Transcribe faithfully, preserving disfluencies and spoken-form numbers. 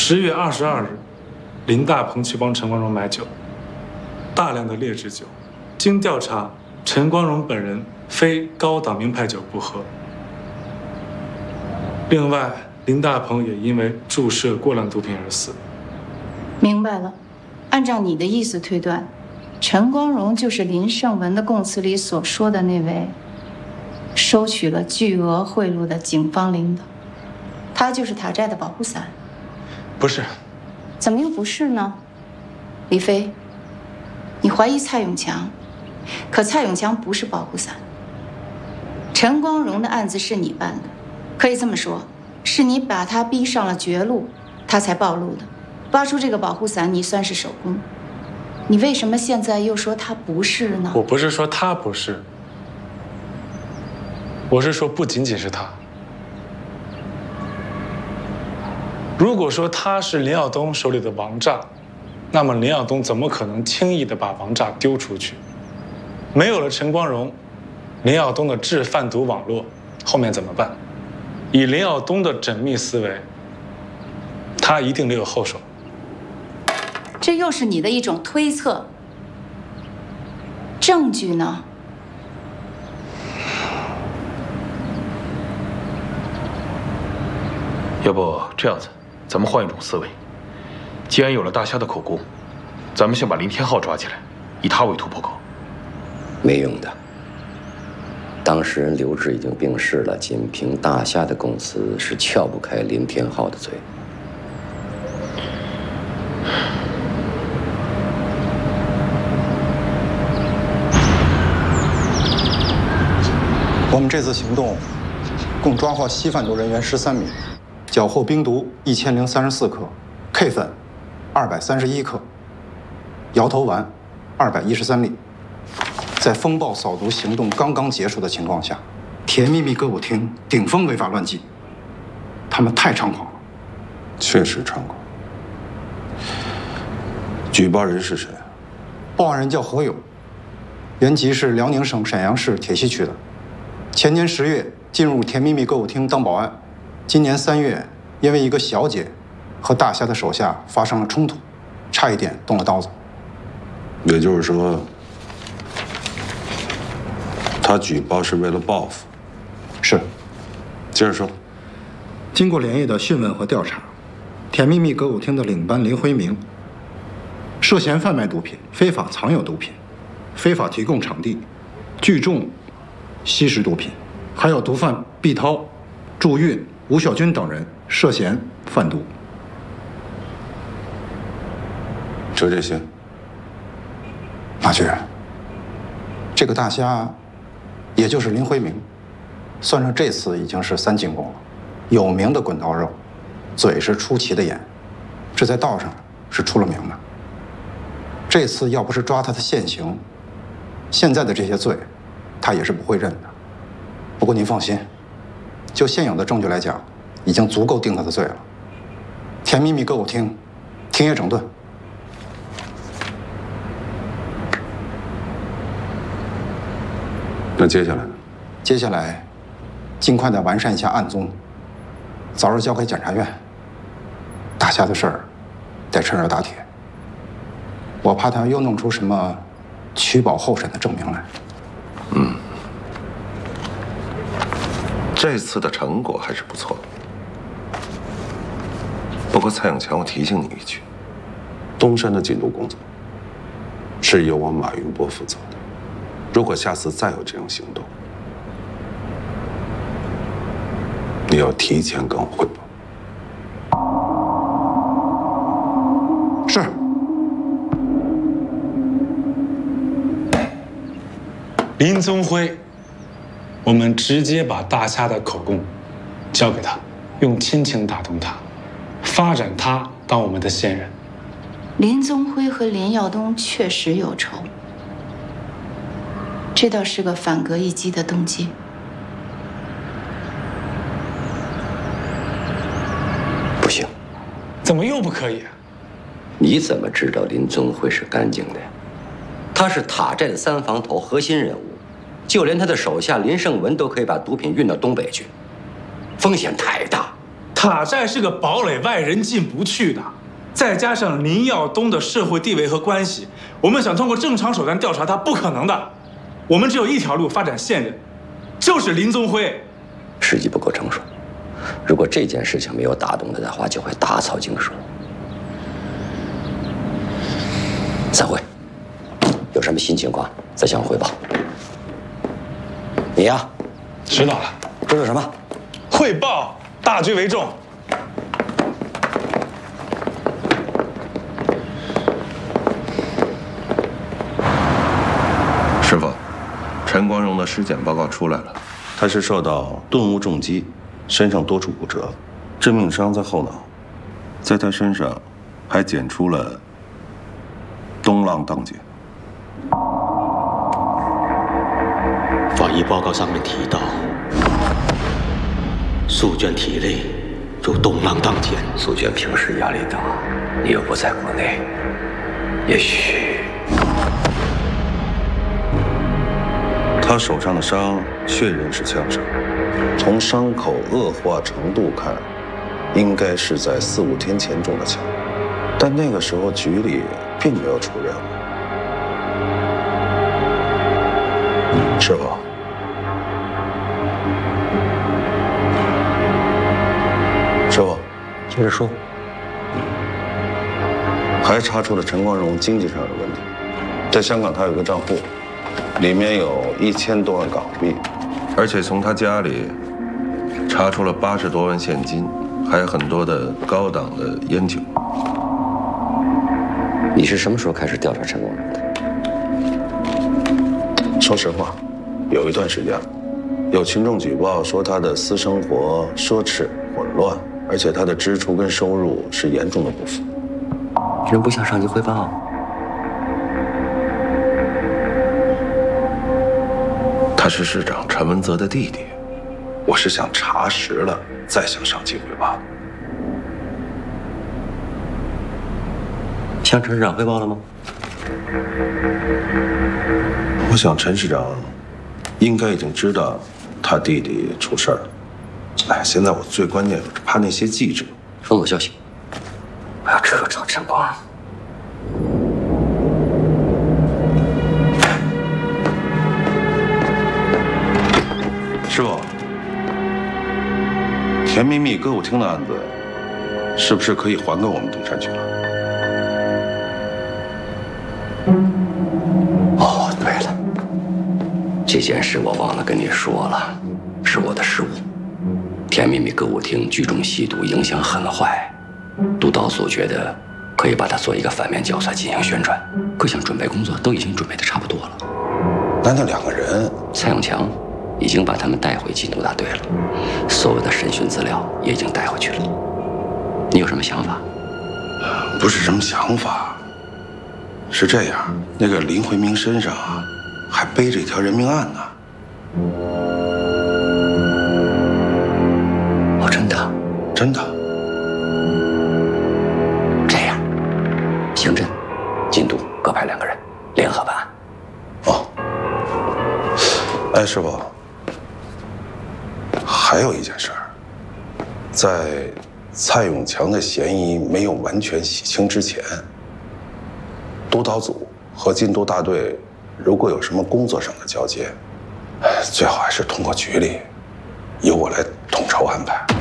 十月二十二日，林大鹏去帮陈光荣买酒，大量的劣质酒。经调查，陈光荣本人非高档名牌酒不喝。另外，林大鹏也因为注射过量毒品而死。 明白了，按照你的意思推断，陈光荣就是林胜文的供词里所说的那位收取了巨额贿赂的警方领导，他就是塔寨的保护伞。 不是。 怎么又不是呢？李飞，你怀疑蔡永强，可蔡永强不是保护伞。陈光荣的案子是你办的，可以这么说，是你把他逼上了绝路，他才暴露的。挖出这个保护伞，你算是首功。你为什么现在又说他不是呢？ 我不是说他不是，我是说不仅仅是他。如果说他是林耀东手里的王炸，那么林耀东怎么可能轻易地把王炸丢出去？没有了陈光荣，林耀东的制贩毒网络后面怎么办？以林耀东的缜密思维，他一定留有后手。 这又是你的一种推测，证据呢？ 要不这样子，咱们换一种思维。既然有了大虾的口供，咱们先把林天浩抓起来，以他为突破口。 没用的。当事人刘志已经病逝了，仅凭大虾的供词是撬不开林天浩的嘴。 我们这次行动共抓获吸贩毒人员十三名，缴获冰毒一千零三十四克 ，K 粉二百三十一克，摇头丸二百一十三粒。在风暴扫毒行动刚刚结束的情况下，甜蜜蜜歌舞厅顶风违法乱纪，他们太猖狂了。 确实猖狂。举报人是谁？ 报案人叫何勇，原籍是辽宁省沈阳市铁西区的。前年十月进入甜蜜蜜歌舞厅当保安，今年三月因为一个小姐和大虾的手下发生了冲突，差一点动了刀子。 也就是说，他举报是为了报复。 是。 接着说。 经过连夜的讯问和调查，甜蜜蜜歌舞厅的领班林辉明涉嫌贩卖毒品、非法藏有毒品、非法提供场地、聚众吸食毒品，还有毒贩毕涛、祝运、吴小军等人涉嫌贩毒。 就这些。 马局，这个大虾，也就是林辉明，算上这次已经是三进宫了。有名的滚刀肉，嘴是出奇的严，这在道上是出了名的。这次要不是抓他的现行，现在的这些罪，他也是不会认的。不过您放心，就现有的证据来讲，已经足够定他的罪了。甜蜜蜜歌舞厅，停业整顿。 那接下来呢？ 接下来，尽快的完善一下案宗，早日交给检察院。大虾的事儿，得趁热打铁。我怕他又弄出什么取保候审的证明来。 嗯，这次的成果还是不错的。不过蔡永强，我提醒你一句， 东山的禁毒工作是由我马云波负责的。如果下次再有这种行动，你要提前跟我汇报。 是。 林宗辉，我们直接把大虾的口供交给他，用亲情打动他，发展他当我们的线人。 林宗辉和林耀东确实有仇，这倒是个反戈一击的动机。 不行。 怎么又不可以？ 你怎么知道林宗辉是干净的？他是塔寨的三房头核心人物，就连他的手下林胜文都可以把毒品运到东北去，风险太大， 塔寨是个堡垒，外人进不去的。再加上林耀东的社会地位和关系，我们想通过正常手段调查他不可能的。我们只有一条路发展现任，就是林宗辉。 时机不够成熟，如果这件事情没有打动他的话，就会打草惊蛇。散会，有什么新情况再向我汇报。你呀， 知道了。 这是什么？ 汇报，大局为重。 师傅，陈光荣的尸检报告出来了， 他是受到钝物重击，身上多处骨折，致命伤在后脑，在他身上还检出了东浪荡碱。 法医报告上面提到，素娟体内有东浪荡碱。 素娟平时压力大，你又不在国内，也许他手上的伤确认是枪伤，从伤口恶化程度看，应该是在四五天前中的枪，但那个时候局里并没有出任务。师傅，师傅， 接着说。 还查出了陈光荣经济上的问题，在香港他有个账户，里面有一千多万港币， 而且从他家里查出了八十多万现金，还有很多的高档的烟酒。 你是什么时候开始调查陈光荣的？ 说实话，有一段时间了，有群众举报说他的私生活奢侈混乱，而且他的支出跟收入是严重的不符。 人不向上级汇报。 他是市长陈文泽的弟弟， 我是想查实了再向上级汇报。 向陈市长汇报了吗？ 我想陈市长应该已经知道他弟弟出事儿了。哎，现在我最关键是怕那些记者封锁消息，我要彻查陈光。 师傅，甜蜜蜜歌舞厅的案子是不是可以还给我们东山区了？ 哦，对了，这件事我忘了跟你说了，是我的失误。甜蜜蜜歌舞厅聚众吸毒，影响很坏。督导组觉得可以把它做一个反面教材进行宣传，各项准备工作都已经准备的差不多了。 那那两个人， 蔡永强已经把他们带回缉毒大队了，所有的审讯资料也已经带回去了。你有什么想法？ 不是什么想法，是这样，那个林回明身上啊，还背着一条人命案呢。 哦，真的？ 真的。 这样，刑侦、禁毒各派两个人，联合办案。 哦。哎，师傅，还有一件事儿，在蔡永强的嫌疑没有完全洗清之前，督导组和禁毒大队如果有什么工作上的交接，最好还是通过局里由我来统筹安排。